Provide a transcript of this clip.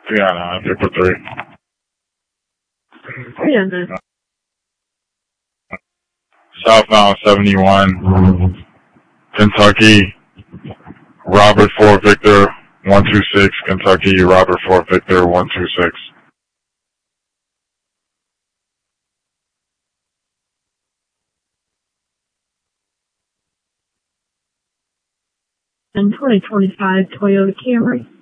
Yeah, paper 3. 300. Southbound 71, Kentucky, Robert 4 Victor 126, Kentucky, Robert 4 Victor 126. And 2025 Toyota Camry.